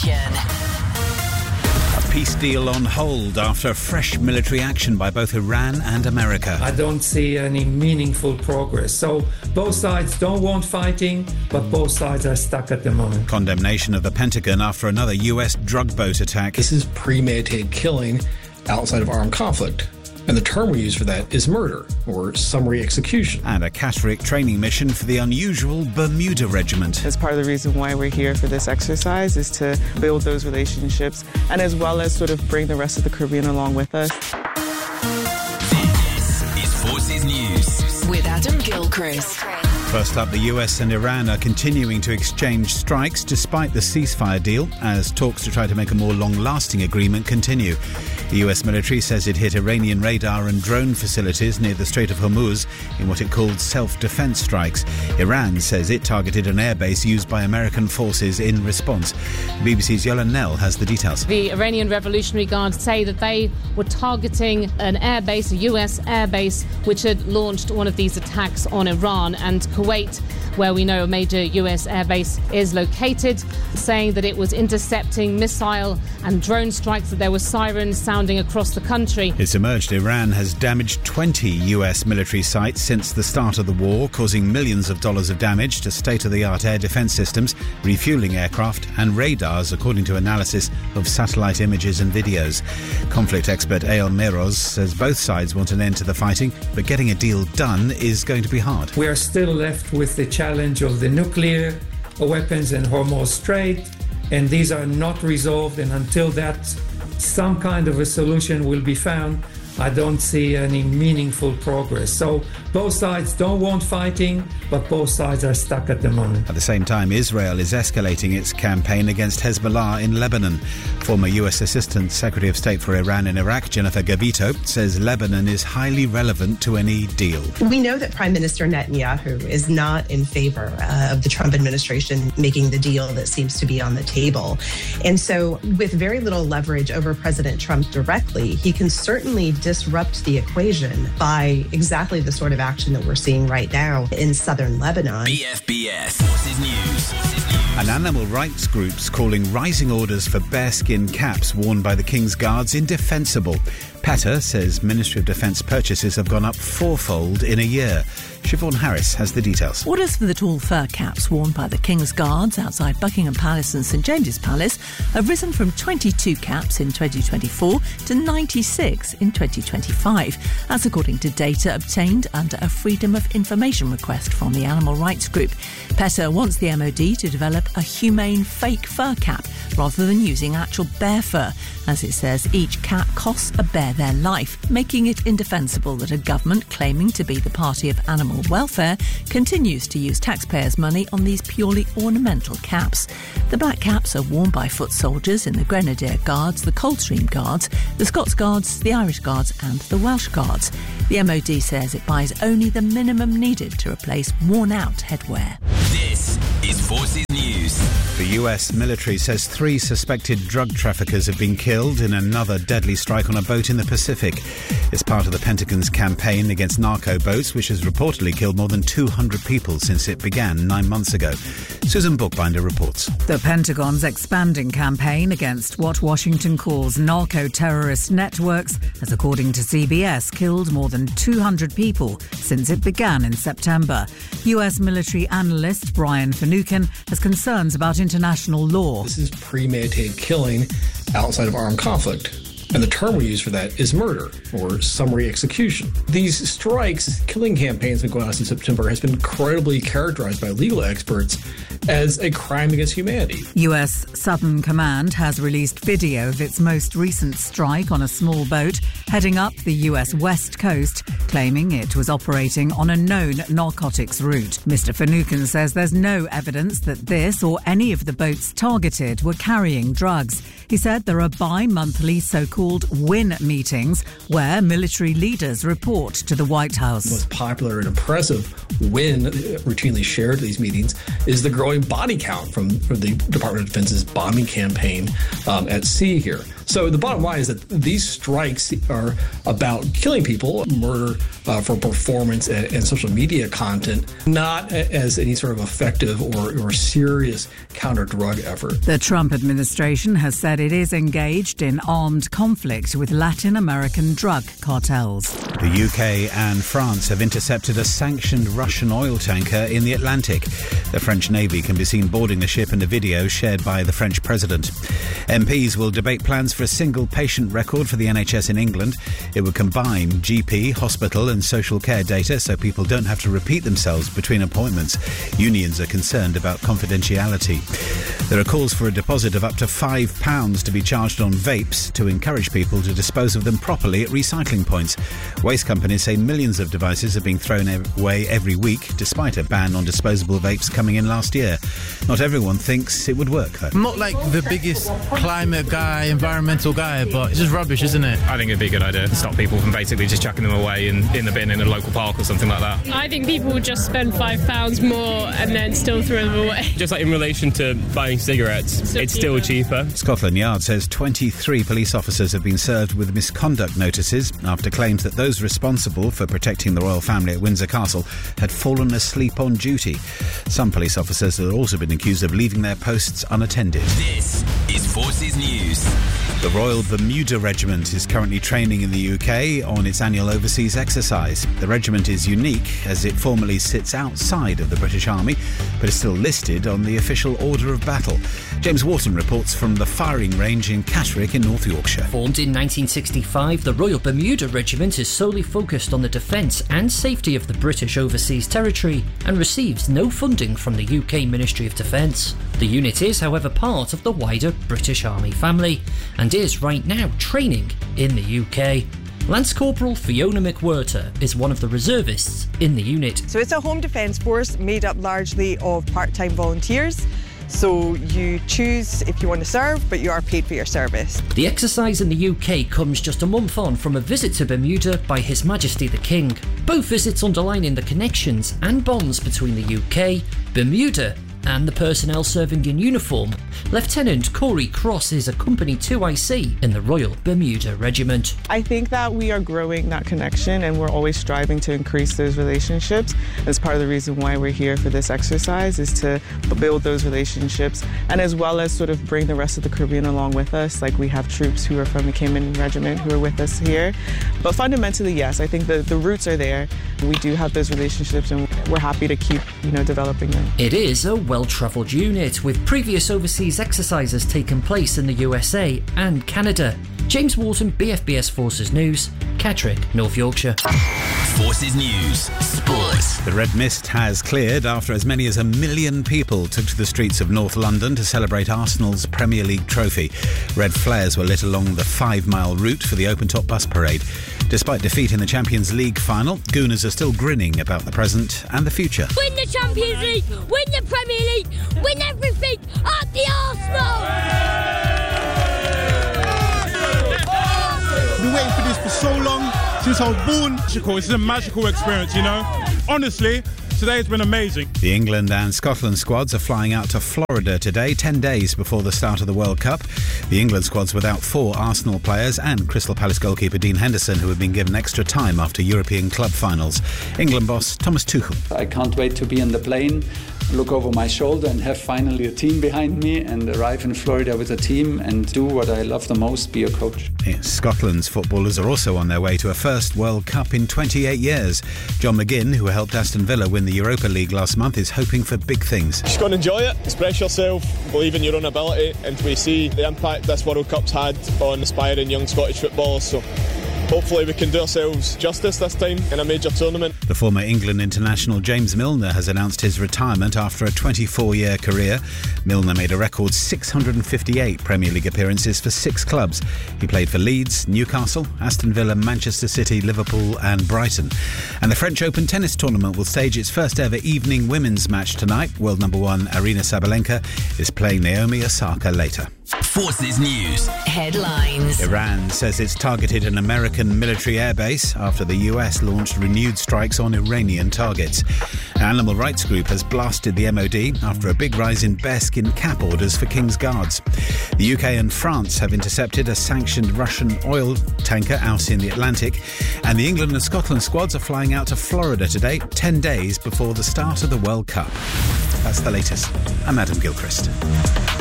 A peace deal on hold after fresh military action by both Iran and America. I don't see any meaningful progress. So both sides don't want fighting, but both sides are stuck at the moment. Condemnation of the Pentagon after another US drug boat attack. This is premeditated killing outside of armed conflict. And the term we use for that is murder, or summary execution. And a Catterick training mission for the unusual Bermuda Regiment. That's part of the reason why we're here for this exercise, is to build those relationships and as well as sort of bring the rest of the Caribbean along with us. This is Forces News with Adam Gilchrist. First up, the US and Iran are continuing to exchange strikes despite the ceasefire deal as talks to try to make a more long-lasting agreement continue. The US military says it hit Iranian radar and drone facilities near the Strait of Hormuz in what it called self-defense strikes. Iran says it targeted an airbase used by American forces in response. BBC's Yola Nell has the details. The Iranian Revolutionary Guard say that they were targeting an airbase, a US airbase, which had launched one of these attacks on Iran, and Kuwait, where we know a major US airbase is located, saying that it was intercepting missile and drone strikes, that there were sirens sounding across the country. It's emerged Iran has damaged 20 US military sites since the start of the war, causing millions of dollars of damage to state-of-the-art air defense systems, refueling aircraft and radars, according to analysis of satellite images and videos. Conflict expert Eyal Meroz says both sides want an end to the fighting, but getting a deal done is going to be hard. We are still left with the challenge of the nuclear weapons in Hormuz Strait, and these are not resolved, and until that some kind of a solution will be found, I don't see any meaningful progress. So both sides don't want fighting, but both sides are stuck at the moment. At the same time, Israel is escalating its campaign against Hezbollah in Lebanon. Former US Assistant Secretary of State for Iran and Iraq, Jennifer Gavito, says Lebanon is highly relevant to any deal. We know that Prime Minister Netanyahu is not in favor of the Trump administration making the deal that seems to be on the table. And so with very little leverage over President Trump directly, he can certainly disrupt the equation by exactly the sort of action that we're seeing right now in southern Lebanon. BFBS Forces News. And animal rights groups calling rising orders for bearskin caps worn by the King's Guards indefensible. PETA says Ministry of Defence purchases have gone up fourfold in a year. Siobhan Harris has the details. Orders for the tall fur caps worn by the King's Guards outside Buckingham Palace and St James's Palace have risen from 22 caps in 2024 to 96 in 2025. That's according to data obtained under a Freedom of Information request from the animal rights group. PETA wants the MOD to develop a humane fake fur cap rather than using actual bear fur. As it says, each cap costs a bear their life, making it indefensible that a government claiming to be the party of animal welfare continues to use taxpayers' money on these purely ornamental caps. The black caps are worn by foot soldiers in the Grenadier Guards, the Coldstream Guards, the Scots Guards, the Irish Guards and the Welsh Guards. The MOD says it buys only the minimum needed to replace worn-out headwear. This is Forces News. The US military says 3 suspected drug traffickers have been killed in another deadly strike on a boat in the Pacific. It's part of the Pentagon's campaign against narco boats, which has reportedly killed more than 200 people since it began 9 months ago. Susan Bookbinder reports. The Pentagon's expanding campaign against what Washington calls narco-terrorist networks has, according to CBS, killed more than 200 people since it began in September. US military analyst Brian Finucane has concerns about international law. This is premeditated killing outside of armed conflict. And the term we use for that is murder, or summary execution. These strikes, killing campaigns that go on since September, has been credibly characterized by legal experts as a crime against humanity. US Southern Command has released video of its most recent strike on a small boat heading up the US West Coast, claiming it was operating on a known narcotics route. Mr. Finucane says there's no evidence that this or any of the boats targeted were carrying drugs. He said there are bi-monthly so-called called WIN meetings, where military leaders report to the White House. The most popular and impressive win routinely shared at these meetings is the growing body count from the Department of Defense's bombing campaign at sea here. So the bottom line is that these strikes are about killing people, murder for performance and social media content, not as any sort of effective or serious counter-drug effort. The Trump administration has said it is engaged in armed conflict with Latin American drug cartels. The UK and France have intercepted a sanctioned Russian oil tanker in the Atlantic. The French Navy can be seen boarding the ship in a video shared by the French president. MPs will debate plans for a single patient record for the NHS in England. It would combine GP, hospital and social care data so people don't have to repeat themselves between appointments. Unions are concerned about confidentiality. There are calls for a deposit of up to £5 to be charged on vapes to encourage people to dispose of them properly at recycling points. Waste companies say millions of devices are being thrown away every week, despite a ban on disposable vapes coming in last year. Not everyone thinks it would work, though. I'm not like the biggest climate guy, environmental guy, but it's just rubbish, isn't it? I think it'd be a good idea to stop people from basically just chucking them away in the bin in a local park or something like that. I think people would just spend £5 more and then still throw them away. Just like in relation to buying cigarettes, it's still cheaper. Scotland Yard says 23 police officers have been served with misconduct notices after claims that those responsible for protecting the royal family at Windsor Castle had fallen asleep on duty. Some police officers have also been accused of leaving their posts unattended. This is Forces News. The Royal Bermuda Regiment is currently training in the UK on its annual overseas exercise. The regiment is unique as it formally sits outside of the British Army, but is still listed on the official order of battle. James Wharton reports from the firing range in Catterick in North Yorkshire. Formed in 1965, the Royal Bermuda Regiment is solely focused on the defence and safety of the British overseas territory and receives no funding from the UK Ministry of Defence. The unit is, however, part of the wider British Army family and is right now training in the UK. Lance Corporal Fiona McWhirter is one of the reservists in the unit. So it's a home defence force made up largely of part-time volunteers. So you choose if you want to serve, but you are paid for your service. The exercise in the UK comes just a month on from a visit to Bermuda by His Majesty the King. Both visits underlining the connections and bonds between the UK, Bermuda and the personnel serving in uniform. Lieutenant Corey Cross is a Company 2IC in the Royal Bermuda Regiment. I think that we are growing that connection and we're always striving to increase those relationships. As part of the reason why we're here for this exercise is to build those relationships and as well as sort of bring the rest of the Caribbean along with us. Like we have troops who are from the Cayman Regiment who are with us here. But fundamentally, yes, I think the roots are there. We do have those relationships and we're happy to keep, developing them. It is a well-travelled unit with previous overseas exercises taking place in the USA and Canada. James Wharton, BFBS Forces News, Catterick, North Yorkshire. Forces News, Sports. The red mist has cleared after as many as 1 million people took to the streets of North London to celebrate Arsenal's Premier League trophy. Red flares were lit along the 5-mile route for the open-top bus parade. Despite defeat in the Champions League final, Gooners are still grinning about the present and the future. Win the Champions League, win the Premier League, win everything at the Arsenal! Been waiting for this for so long, since I was born. It's a magical experience, Honestly, today has been amazing. The England and Scotland squads are flying out to Florida today, 10 days before the start of the World Cup. The England squad's without 4 Arsenal players and Crystal Palace goalkeeper Dean Henderson, who have been given extra time after European club finals. England boss Thomas Tuchel. I can't wait to be in the plane, look over my shoulder and have finally a team behind me and arrive in Florida with a team and do what I love the most, be a coach. Yes, Scotland's footballers are also on their way to a first World Cup in 28 years. John McGinn, who helped Aston Villa win the Europa League last month, is hoping for big things. Just go and enjoy it, express yourself, believe in your own ability, and we see the impact this World Cup's had on aspiring young Scottish footballers. So hopefully we can do ourselves justice this time in a major tournament. The former England international James Milner has announced his retirement after a 24-year career. Milner made a record 658 Premier League appearances for 6 clubs. He played for Leeds, Newcastle, Aston Villa, Manchester City, Liverpool and Brighton. And the French Open tennis tournament will stage its first ever evening women's match tonight. World number 1 Aryna Sabalenka is playing Naomi Osaka later. Forces News. Headlines. Iran says it's targeted an American military airbase after the US launched renewed strikes on Iranian targets. An animal rights group has blasted the MOD after a big rise in bear skin cap orders for King's Guards. The UK and France have intercepted a sanctioned Russian oil tanker out in the Atlantic. And the England and Scotland squads are flying out to Florida today, 10 days before the start of the World Cup. That's the latest. I'm Adam Gilchrist.